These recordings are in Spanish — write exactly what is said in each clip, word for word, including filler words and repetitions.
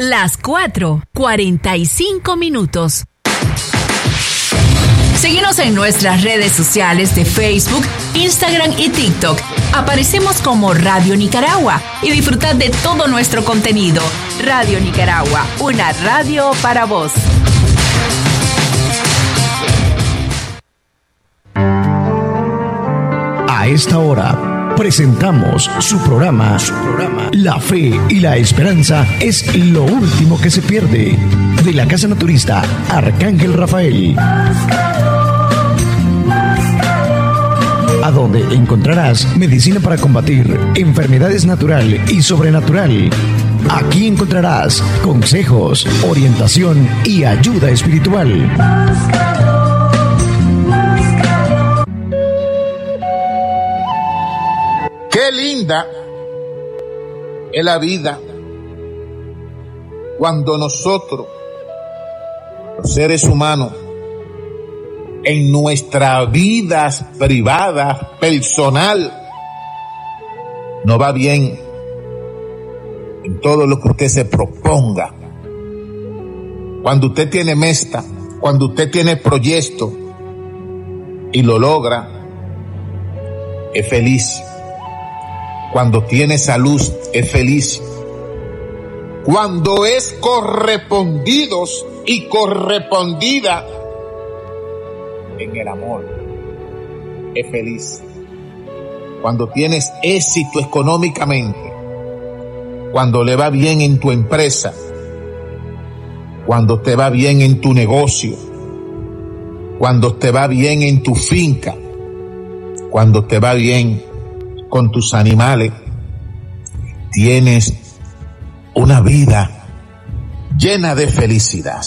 las cuatro, cuarenta y cinco minutos. Síguenos en nuestras redes sociales de Facebook, Instagram y TikTok. Aparecemos como Radio Nicaragua y disfrutad de todo nuestro contenido. Radio Nicaragua, una radio para vos. A esta hora presentamos su programa, su programa La Fe y la Esperanza es lo último que se pierde, de la Casa Naturista Arcángel Rafael, a donde encontrarás medicina para combatir enfermedades natural y sobrenatural. Aquí encontrarás consejos, orientación y ayuda espiritual. Qué linda es la vida cuando nosotros, los seres humanos, en nuestras vidas privadas, personal, nos va bien en todo lo que usted se proponga. Cuando usted tiene meta, cuando usted tiene proyecto y lo logra, es feliz. Cuando tiene salud, es feliz. Cuando es correspondidos y correspondida en el amor, es feliz. Cuando tienes éxito económicamente, cuando le va bien en tu empresa, cuando te va bien en tu negocio, cuando te va bien en tu finca, cuando te va bien con tus animales, tienes una vida llena de felicidad.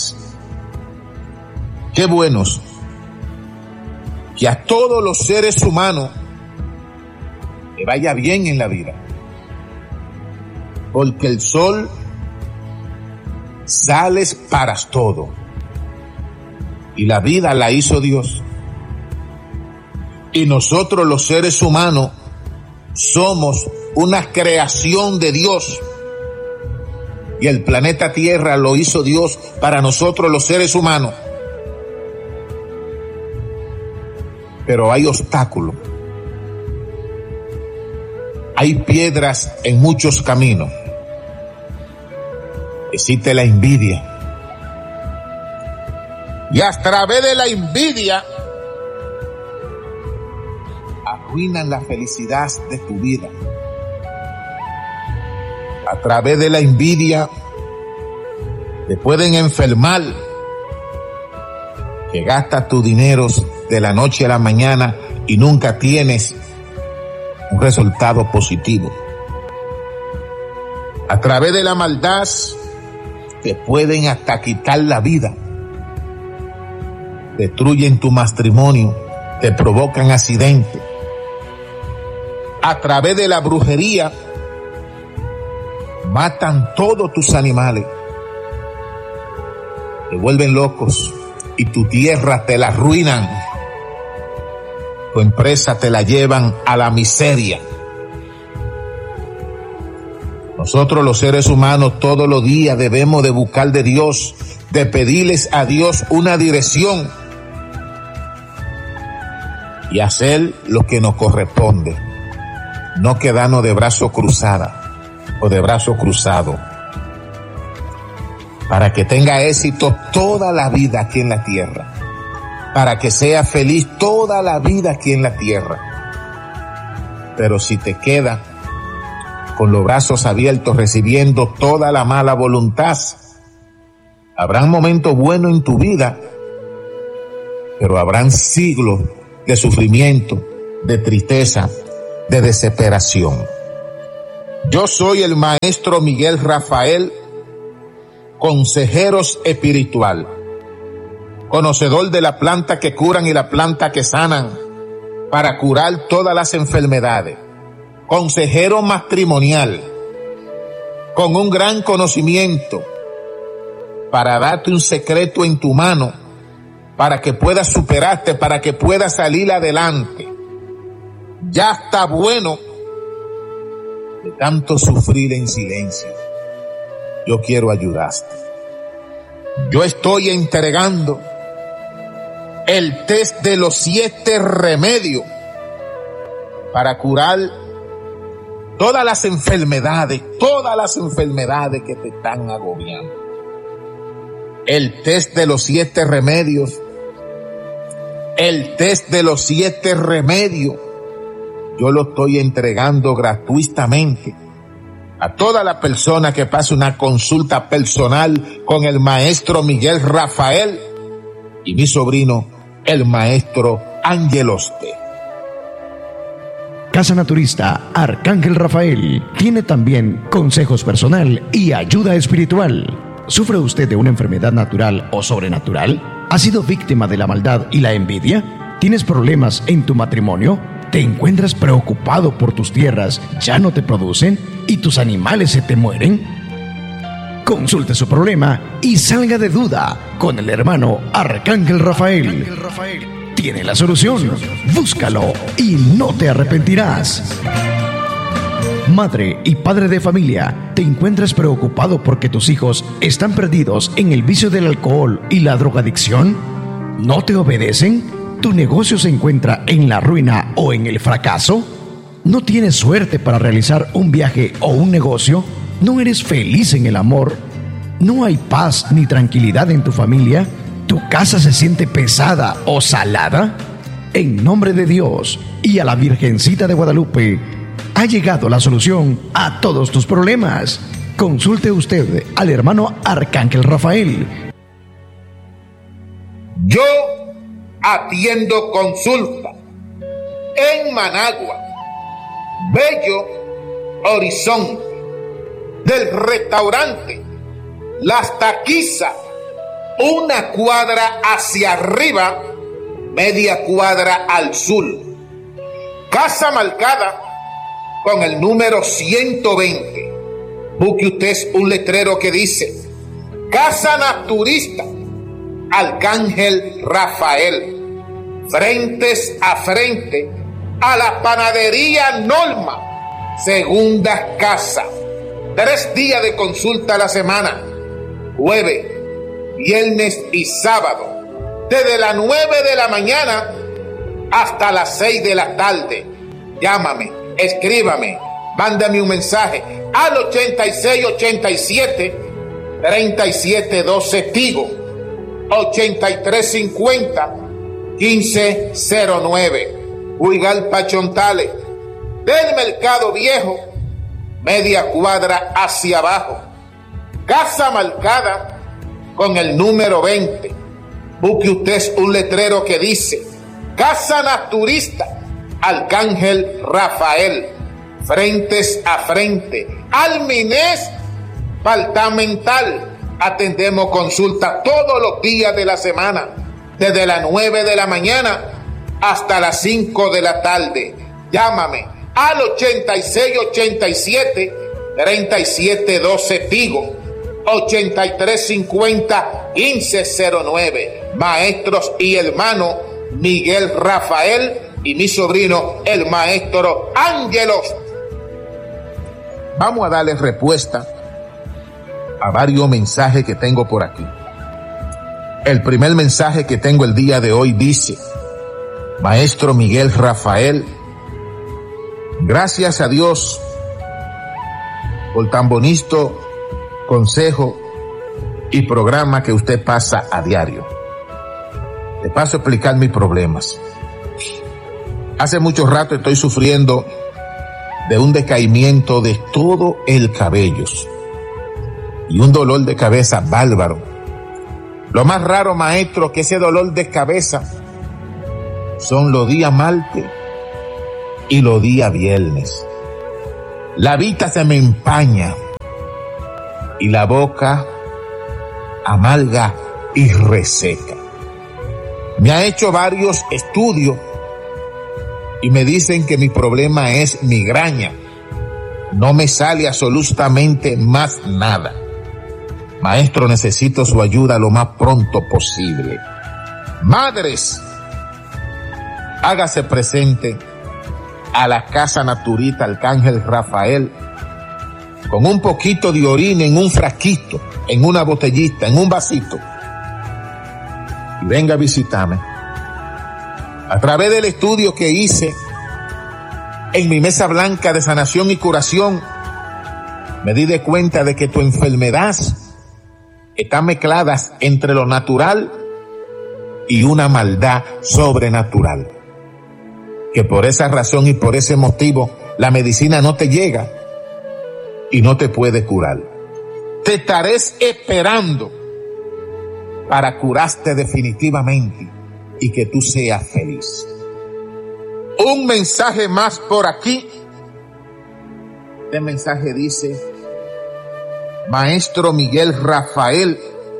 Qué buenos que a todos los seres humanos le vaya bien en la vida, porque el sol sale para todo y la vida la hizo Dios, y nosotros los seres humanos somos una creación de Dios, y el planeta Tierra lo hizo Dios para nosotros los seres humanos. Pero hay obstáculos, hay piedras en muchos caminos. Existe la envidia, y a través de la envidia arruinan la felicidad de tu vida. A través de la envidia te pueden enfermar, que gastas tu dinero de la noche a la mañana y nunca tienes un resultado positivo. A través de la maldad te pueden hasta quitar la vida, destruyen tu matrimonio, te provocan accidentes. A través de la brujería matan todos tus animales, te vuelven locos y tu tierra te la arruinan, tu empresa te la llevan a la miseria. Nosotros los seres humanos todos los días debemos de buscar de Dios, de pedirles a Dios una dirección y hacer lo que nos corresponde, no quedarnos de brazos cruzados o de brazos cruzados, para que tenga éxito toda la vida aquí en la tierra, para que sea feliz toda la vida aquí en la tierra. Pero si te quedas con los brazos abiertos recibiendo toda la mala voluntad, habrán momentos buenos en tu vida, pero habrán siglos de sufrimiento, de tristeza, de desesperación. Yo soy el maestro Miguel Rafael, consejeros espiritual, conocedor de la planta que curan y la planta que sanan para curar todas las enfermedades, consejero matrimonial, con un gran conocimiento para darte un secreto en tu mano, para que puedas superarte, para que puedas salir adelante. Ya está bueno de tanto sufrir en silencio. yo quiero ayudarte. Yo estoy entregando el test de los siete remedios para curar todas las enfermedades, todas las enfermedades que te están agobiando. El test de los siete remedios, el test de los siete remedios, yo lo estoy entregando gratuitamente a toda la persona que pase una consulta personal con el maestro Miguel Rafael y mi sobrino, el maestro Ángel Oste. Casa Naturista Arcángel Rafael tiene también consejos personal y ayuda espiritual. ¿Sufre usted de una enfermedad natural o sobrenatural? ¿Ha sido víctima de la maldad y la envidia? ¿Tienes problemas en tu matrimonio? ¿Te encuentras preocupado por tus tierras ya no te producen y tus animales se te mueren? Consulte su problema y salga de duda con el hermano Arcángel Rafael. Arcángel Rafael tiene la solución. Búscalo y no te arrepentirás. Madre y padre de familia, ¿te encuentras preocupado porque tus hijos están perdidos en el vicio del alcohol y la drogadicción? ¿No te obedecen? ¿Tu negocio se encuentra en la ruina o en el fracaso? ¿No tienes suerte para realizar un viaje o un negocio? ¿No eres feliz en el amor? ¿No hay paz ni tranquilidad en tu familia? ¿Tu casa se siente pesada o salada? En nombre de Dios y a la Virgencita de Guadalupe, ha llegado la solución a todos tus problemas. Consulte usted al hermano Arcángel Rafael. Yo atiendo consulta en Managua, Bello Horizonte, del restaurante Las Taquizas, una cuadra hacia arriba, media cuadra al sur. Casa marcada con el número ciento veinte. Busque usted un letrero que dice Casa Naturista Arcángel Rafael, frentes a frente a la panadería Norma, segunda casa. Tres días de consulta a la semana, jueves, viernes y sábado, desde las nueve de la mañana hasta las seis de la tarde. Llámame, escríbame, mándame un mensaje al ochenta y seis ochenta y siete treinta y siete doce Tigo, ochenta y tres cincuenta quince cero nueve, Huigalpa Chontales, del Mercado Viejo, media cuadra hacia abajo. Casa marcada con el número veinte. Busque usted un letrero que dice Casa Naturista Arcángel Rafael, frentes a frente al Minés Departamental. Atendemos consulta todos los días de la semana, desde las nueve de la mañana hasta las cinco de la tarde. Llámame al ochenta y seis ochenta y siete treinta y siete doce Tigo, ochenta y tres cincuenta quince cero nueve. Maestros y hermano Miguel Rafael y mi sobrino el maestro Ángelos. Vamos a darle respuesta a varios mensajes que tengo por aquí. El primer mensaje que tengo el día de hoy dice: Maestro Miguel Rafael, gracias a Dios por tan bonito consejo y programa que usted pasa a diario. Le paso a explicar mis problemas. Hace mucho rato estoy sufriendo de un decaimiento de todo el cabello y un dolor de cabeza bárbaro. Lo más raro, maestro, que ese dolor de cabeza son los días martes y los días viernes. La vista se me empaña y la boca amarga y reseca. Me ha hecho varios estudios y me dicen que mi problema es migraña. No me sale absolutamente más nada. Maestro, necesito su ayuda lo más pronto posible. Madres, hágase presente a la Casa Naturista Arcángel Rafael con un poquito de orina en un frasquito, en una botellita, en un vasito, y venga a visitarme. A través del estudio que hice en mi mesa blanca de sanación y curación, me di de cuenta de que tu enfermedad está mezclada entre lo natural y una maldad sobrenatural. Que por esa razón y por ese motivo la medicina no te llega y no te puede curar. Te estaré esperando para curarte definitivamente y que tú seas feliz. Un mensaje más por aquí. Este mensaje dice: Maestro Miguel Rafael,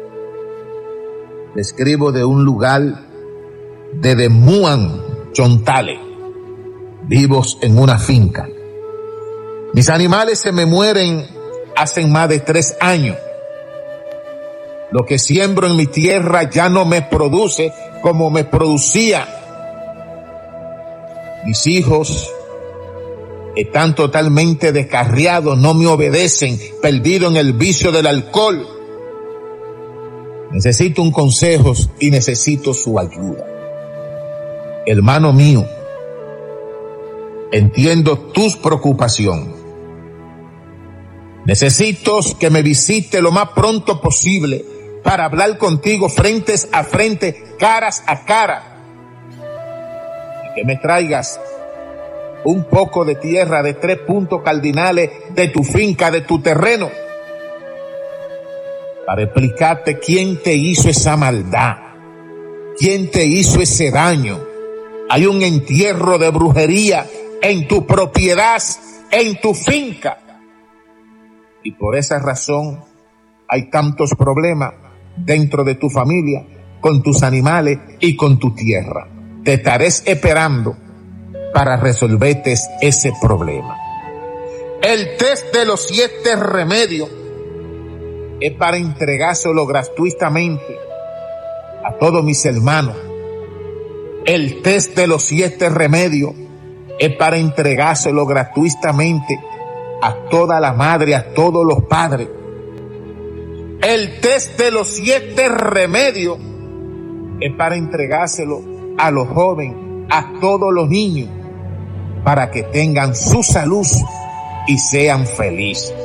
le escribo de un lugar de Demuan, Chontale, vivos en una finca. Mis animales se me mueren hace más de tres años. Lo que siembro en mi tierra ya no me produce como me producía. Mis hijos están totalmente descarriados, no me obedecen, perdidos en el vicio del alcohol. Necesito un consejo y necesito su ayuda. Hermano mío, entiendo tus preocupaciones. Necesito que me visite lo más pronto posible para hablar contigo frente a frente, caras a cara. Y que me traigas un poco de tierra de tres puntos cardinales de tu finca, de tu terreno, para explicarte quién te hizo esa maldad, quién te hizo ese daño. Hay un entierro de brujería en tu propiedad, en tu finca. Y por esa razón hay tantos problemas dentro de tu familia, con tus animales y con tu tierra. Te estaré esperando para resolverte ese problema. El test de los siete remedios es para entregárselo gratuitamente a todos mis hermanos. El test de los siete remedios es para entregárselo gratuitamente a toda la madre, a todos los padres. El test de los siete remedios es para entregárselo a los jóvenes, a todos los niños, para que tengan su salud y sean felices.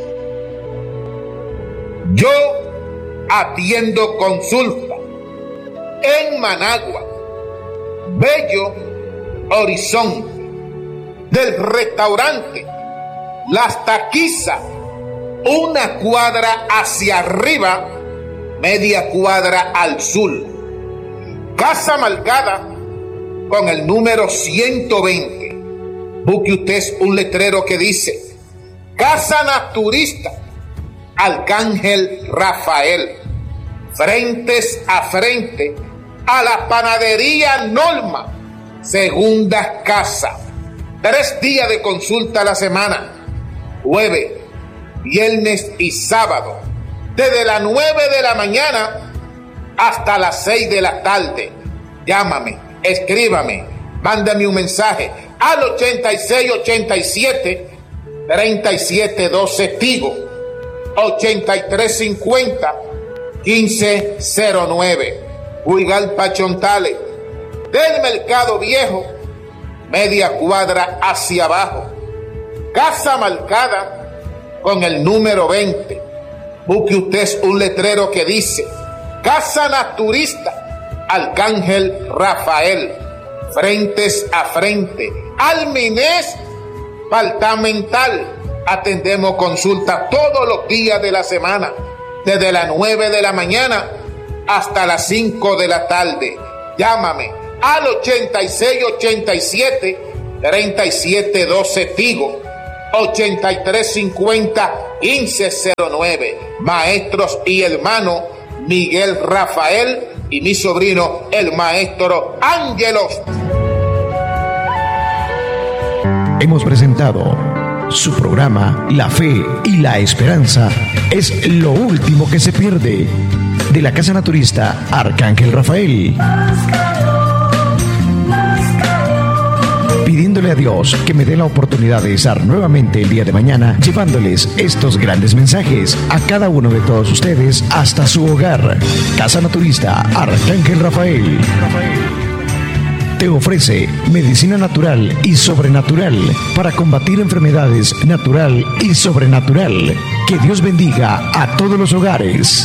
Yo atiendo consulta en Managua, Bello Horizonte, del restaurante Las Taquizas, una cuadra hacia arriba, media cuadra al sur. Casa marcada con el número ciento veinte. Busque usted un letrero que dice Casa Naturista Arcángel Rafael, frentes a frente a la panadería Norma, segunda casa. Tres días de consulta a la semana, jueves, viernes y sábado, desde las nueve de la mañana hasta las seis de la tarde. Llámame, escríbame, mándame un mensaje al ochenta y seis ochenta y siete treinta y siete doce Tigo, ochenta y tres cincuenta quince cero nueve, Huigalpa, Chontale, del Mercado Viejo, media cuadra hacia abajo. Casa marcada con el número veinte. Busque usted un letrero que dice Casa Naturista Arcángel Rafael, frentes a frente al Minés Departamental. Atendemos consulta todos los días de la semana, desde las nueve de la mañana hasta las cinco de la tarde. Llámame al ochenta y seis ochenta y siete treinta y siete doce Tigo, ochenta y tres cincuenta quince cero nueve. Maestros y hermanos Miguel Rafael y mi sobrino el maestro Ángelos. Hemos presentado su programa La Fe y la Esperanza es lo último que se pierde, de la Casa Naturista Arcángel Rafael. pidiéndole a Dios que me dé la oportunidad de estar nuevamente el día de mañana llevándoles estos grandes mensajes a cada uno de todos ustedes hasta su hogar. Casa Naturista Arcángel Rafael te ofrece medicina natural y sobrenatural para combatir enfermedades natural y sobrenatural. Que Dios bendiga a todos los hogares.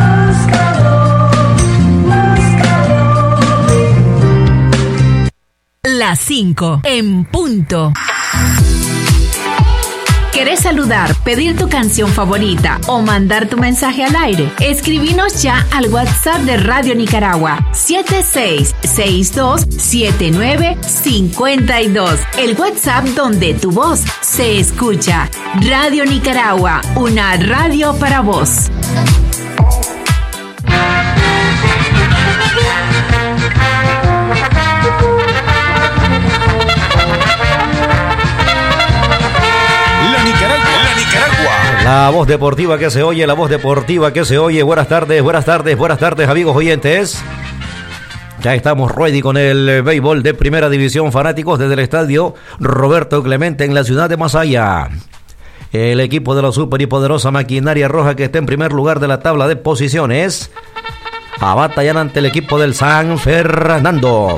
Las cinco en punto. ¿Querés saludar, pedir tu canción favorita o mandar tu mensaje al aire? Escribinos ya al WhatsApp de Radio Nicaragua siete seis seis dos siete nueve cinco dos. El WhatsApp donde tu voz se escucha. Radio Nicaragua, una radio para vos. La voz deportiva que se oye, la voz deportiva que se oye. Buenas tardes, buenas tardes, buenas tardes, amigos oyentes. Ya estamos ready con el béisbol de primera división, fanáticos, desde el estadio Roberto Clemente en la ciudad de Masaya. El equipo de la super y poderosa maquinaria roja, que está en primer lugar de la tabla de posiciones, abatallan ante el equipo del San Fernando.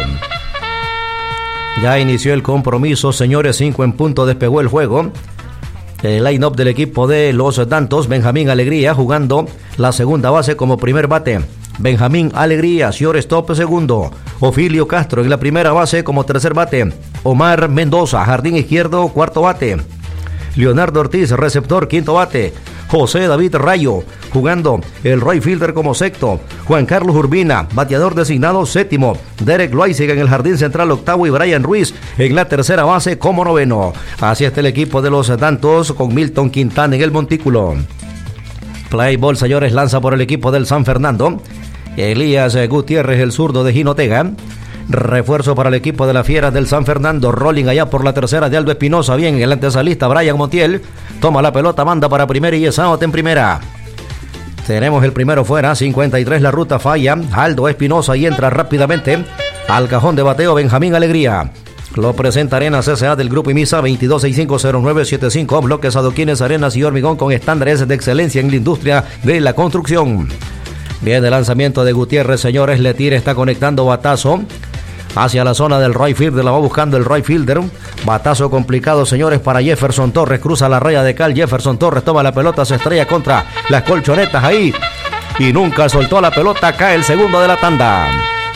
Ya inició el compromiso, señores. Cinco en punto despegó el juego. El line-up del equipo de los Dantos: Benjamín Alegría jugando la segunda base como primer bate. Benjamín Alegría, shortstop segundo. Ofilio Castro en la primera base como tercer bate. Omar Mendoza, jardín izquierdo, cuarto bate. Leonardo Ortiz, receptor, quinto bate. José David Rayo jugando el right fielder como sexto. Juan Carlos Urbina, bateador designado, séptimo. Derek Loaiziga en el jardín central, octavo, y Brian Ruiz en la tercera base como noveno. Así está el equipo de los Dantos con Milton Quintana en el montículo. Play ball, señores, lanza por el equipo del San Fernando Elías Gutiérrez, el zurdo de Jinotega. Refuerzo para el equipo de la Fiera del San Fernando. Rolling allá por la tercera de Aldo Espinosa. Bien, el antesalista Brian Montiel toma la pelota, manda para primera y es out en primera. Tenemos el primero fuera, cincuenta y tres la ruta, falla Aldo Espinosa y entra rápidamente al cajón de bateo Benjamín Alegría. Lo presenta Arenas S A del Grupo IMISA, veintidós sesenta y cinco cero nueve setenta y cinco. Bloques, adoquines, arenas y hormigón con estándares de excelencia en la industria de la construcción. Bien, el lanzamiento de Gutiérrez, señores. Le tira, está conectando batazo hacia la zona del right fielder, la va buscando el right fielder. Batazo complicado, señores, para Jefferson Torres. Cruza la raya de cal. Jefferson Torres toma la pelota, se estrella contra las colchonetas ahí y nunca soltó la pelota. Cae el segundo de la tanda.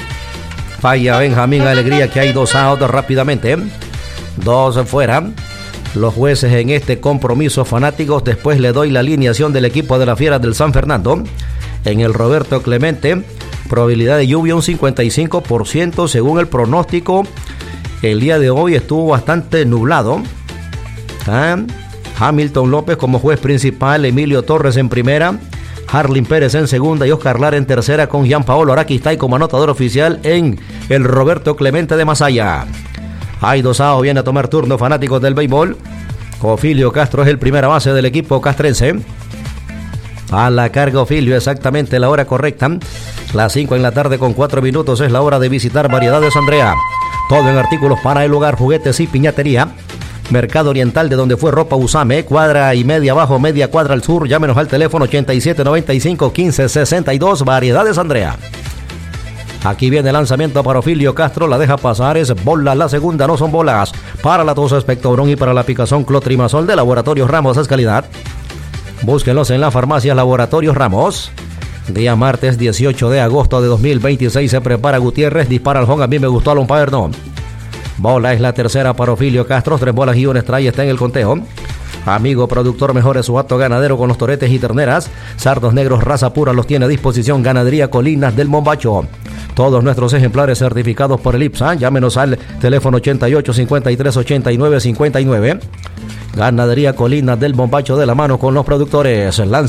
Falla Benjamín Alegría, que hay dos outs rápidamente. Dos fuera. Los jueces en este compromiso, fanáticos. Después le doy la alineación del equipo de la Fiera del San Fernando. En el Roberto Clemente, probabilidad de lluvia un cincuenta y cinco por ciento según el pronóstico. El día de hoy estuvo bastante nublado. ¿Ah? Hamilton López como juez principal, Emilio Torres en primera, Harlin Pérez en segunda y Oscar Lara en tercera, con Gianpaolo Araquistay como anotador oficial en el Roberto Clemente de Masaya. Hay dos outs, viene a tomar turno, fanáticos del béisbol. Ofilio Castro es el primera base del equipo castrense. A la carga Ofilio, exactamente la hora correcta. Las cinco en la tarde con cuatro minutos es la hora de visitar Variedades Andrea. Todo en artículos para el hogar, juguetes y piñatería. Mercado Oriental, de donde fue ropa Usame, cuadra y media abajo, media cuadra al sur. Llámenos al teléfono ochenta y siete noventa y cinco quince sesenta y dos. Variedades Andrea. Aquí viene el lanzamiento para Ofilio Castro, la deja pasar, es bola, la segunda, no son bolas. Para la tos Espectobrón y para la picazón Clotrimazol de Laboratorios Ramos es calidad. Búsquenlos en la farmacia Laboratorios Ramos. Día martes dieciocho de agosto de dos mil veintiséis se prepara Gutiérrez, dispara al home, a mí me gustó al umpire no. Bola es la tercera para Ofilio Castro, tres bolas y un strike, está en el conteo. Amigo productor, mejore su acto ganadero con los toretes y terneras. Sardos negros raza pura los tiene a disposición Ganadería Colinas del Mombacho. Todos nuestros ejemplares certificados por el I P S A. Llámenos al teléfono ochenta y ocho cincuenta y tres ochenta y nueve cincuenta y nueve. Ganadería Colinas del Mombacho, de la mano con los productores. Lance